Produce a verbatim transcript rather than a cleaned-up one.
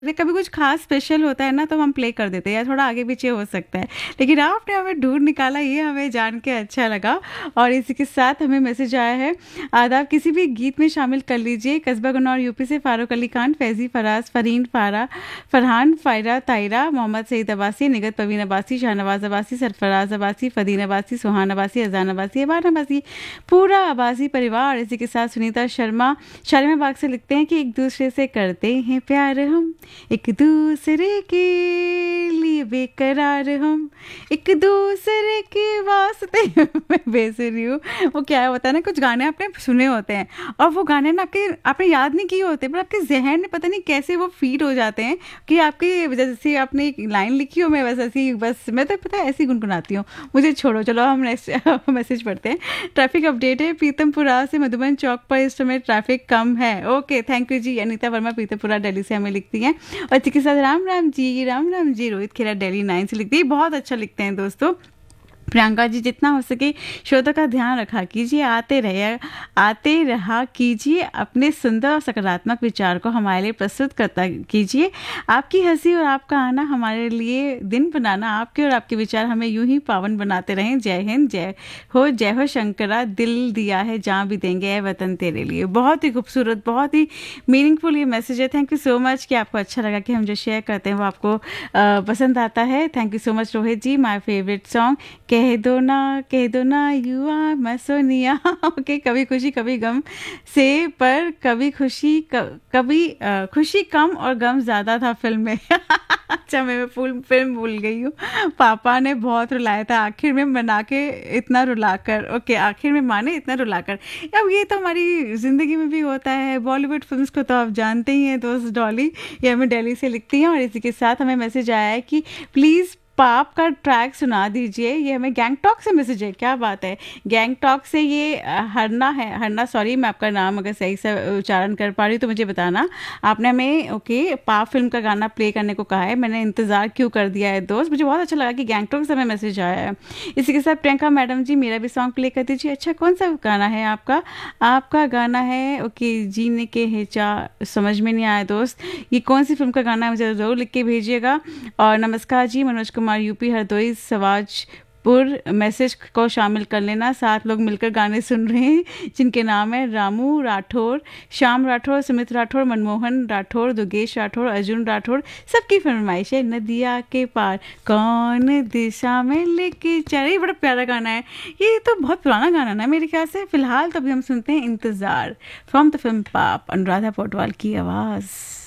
अरे कभी कुछ खास स्पेशल होता है ना तो हम प्ले कर देते हैं या थोड़ा आगे पीछे हो सकता है, लेकिन आपने हमें ढूंढ निकाला ये हमें जान के अच्छा लगा। और इसी के साथ हमें मैसेज आया है, आदाब किसी भी गीत में शामिल कर लीजिए। कस्बा गन्नौर यूपी से फारूक अली खान, फैजी, फराज, फरीन, फारा, फरहान, फायरा, तायरा, मोहम्मद सईद अब्बासी, निगत परवीन अब्बासी, शाहनवाज अब्बासी, सरफराज अब्बासी, फदीन अब्बासी, सुहान अब्बासी, अजान अब्बासी, अबान अब्बासी, पूरा अब्बासी परिवार। इसी के साथ सुनीता शर्मा शालिमा बाग से लिखते हैं कि एक दूसरे से करते हैं प्यार हम, एक दूसरे के लिए बेकरार हम, एक दूसरे के वास्ते मैं बेसुरी हूँ। वो क्या होता है ना, कुछ गाने आपने सुने होते हैं और वो गाने ना आपके आपने याद नहीं किए होते, पर आपके जहन में पता नहीं कैसे वो फीड हो जाते हैं कि आपकी जैसे आपने एक लाइन लिखी हो, मैं बस ऐसी बस मैं तो पता है ऐसी गुनगुनाती हूँ। मुझे छोड़ो, चलो हम नेक्स्ट मैसेज पढ़ते हैं। ट्रैफिक अपडेट है, पीतमपुरा से मधुबन चौक पर इस समय ट्रैफिक कम है। ओके, थैंक यू जी। अनीता वर्मा पीतमपुरा दिल्ली से हमें लिखती हैं। और इसी के साथ राम राम जी, राम राम जी। रोहित खेरा दिल्ली नाइन से लिखती है, बहुत अच्छा लिखते हैं दोस्तों। प्रियंका जी, जितना हो सके श्रोता का ध्यान रखा कीजिए, आते रहे आते रहा कीजिए, अपने सुंदर और सकारात्मक विचार को हमारे लिए प्रस्तुत करता कीजिए। आपकी हंसी और आपका आना हमारे लिए दिन बनाना, आपके और आपके विचार हमें यूं ही पावन बनाते रहें। जय हिंद, जय हो, जय हो शंकरा, दिल दिया है जहाँ भी देंगे है वतन तेरे लिए। बहुत ही खूबसूरत, बहुत ही मीनिंगफुल ये मैसेज है। थैंक यू सो मच कि आपको अच्छा लगा कि हम जो शेयर करते हैं वो आपको आ, पसंद आता है। Thank you so much Rohit ji. My favourite song कह दो ना, कह दो ना you are my Sonia. Okay, कभी खुशी कभी गम से, पर कभी खुशी कभी आ, खुशी कम और गम ज़्यादा था फिल्म में। अच्छा, मैं फुल फिल्म भूल गई हूँ। पापा ने बहुत रुलाया था, आखिर में मना के इतना रुलाकर। ओके, आखिर में माने इतना रुलाकर। अब ये तो हमारी ज़िंदगी में भी होता है। बॉलीवुड फिल्म्स को तो आप जानते ही हैं दोस्त। डॉली ये हमें दिल्ली से लिखती हैं। और इसी के साथ हमें मैसेज आया है कि प्लीज़ पाप का ट्रैक सुना दीजिए। ये हमें गैंगटॉक से मैसेज है, क्या बात है। गैंगटॉक से ये हरना है, हरना, सॉरी मैं आपका नाम अगर सही से उच्चारण कर पा रही हूँ तो मुझे बताना। आपने हमें ओके पाप फिल्म का गाना प्ले करने को कहा है, मैंने इंतज़ार क्यों कर दिया है दोस्त। मुझे बहुत अच्छा लगा कि गैंगटॉक से हमें मैसेज आया है। इसी के साथ प्रियंका मैडम जी, मेरा भी सॉन्ग प्ले कर दीजिए। अच्छा, कौन सा गाना है आपका? आपका गाना है ओके जीने के है चाह, समझ में नहीं आया दोस्त ये कौन सी फिल्म का गाना है, मुझे ज़रूर लिख के भेजिएगा। और नमस्कार जी, मनोज कुमार यूपी हरदोई सवाजपुर, मैसेज को शामिल कर लेना। सात लोग मिलकर गाने सुन रहे हैं जिनके नाम है रामू राठौर, श्याम राठौर, सुमित राठौर, मनमोहन राठौर, दुगेश राठौर, अर्जुन राठौर। सबकी फरमाइश है नदिया के पार कौन दिशा में लेके चल। ये बड़ा प्यारा गाना है। ये तो बहुत पुराना गाना ना मेरे ख्याल से। फिलहाल तो अभी हम सुनते हैं इंतज़ार फ्रॉम द फिल्म पाप, अनुराधा पौडवाल की आवाज़।